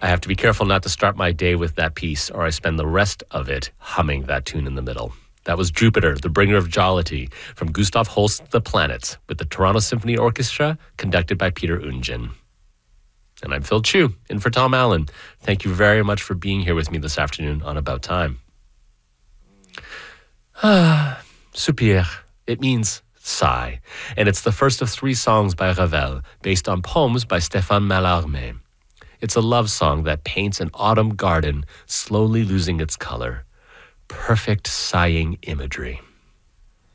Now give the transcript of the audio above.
I have to be careful not to start my day with that piece, or I spend the rest of it humming that tune in the middle. That was Jupiter, the Bringer of Jollity, from Gustav Holst's The Planets, with the Toronto Symphony Orchestra, conducted by Peter Oundjian. And I'm Phil Chu, in for Tom Allen. Thank you very much for being here with me this afternoon on About Time. Soupir. It means sigh, and it's the first of 3 songs by Ravel, based on poems by Stéphane Mallarmé. It's a love song that paints an autumn garden slowly losing its color. Perfect sighing imagery.